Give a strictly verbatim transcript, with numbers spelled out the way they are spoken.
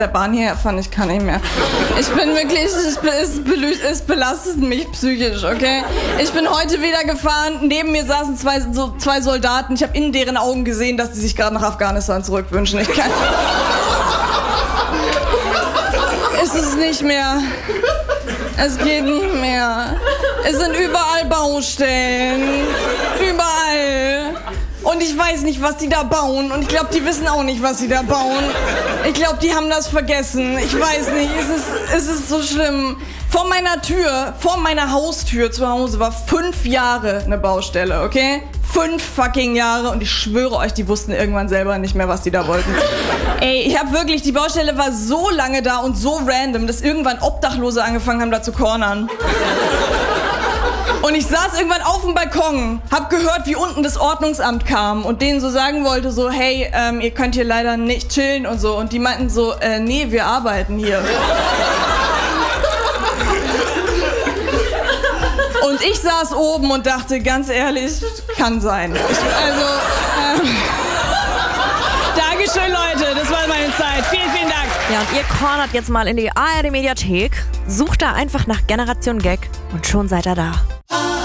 der Bahn hierher fahren, ich kann nicht mehr. Ich bin wirklich, ich bin, es, belü- es belastet mich psychisch, okay? Ich bin heute wieder gefahren, neben mir saßen zwei, so, zwei Soldaten, ich habe in deren Augen gesehen, dass die sich gerade nach Afghanistan zurückwünschen. Ich kann... Es ist nicht mehr... Es geht nicht mehr. Es sind überall Baustellen. Überall. Und ich weiß nicht, was die da bauen. Und ich glaube, die wissen auch nicht, was sie da bauen. Ich glaube, die haben das vergessen. Ich weiß nicht, es ist, es ist so schlimm. Vor meiner Tür, vor meiner Haustür zu Hause war fünf Jahre eine Baustelle, okay? Fünf fucking Jahre. Und ich schwöre euch, die wussten irgendwann selber nicht mehr, was die da wollten. Ey, ich habe wirklich, die Baustelle war so lange da und so random, dass irgendwann Obdachlose angefangen haben, da zu cornern. Und ich saß irgendwann auf dem Balkon, hab gehört, wie unten das Ordnungsamt kam und denen so sagen wollte, so, hey, ähm, ihr könnt hier leider nicht chillen und so. Und die meinten so, äh, nee, wir arbeiten hier. Und ich saß oben und dachte, ganz ehrlich, kann sein. Ich, also, ähm, Dankeschön, Leute, das war meine Zeit. Vielen, vielen Dank. Ja, und ihr cornert jetzt mal in die A R D Mediathek, sucht da einfach nach Generation Gag und schon seid ihr da.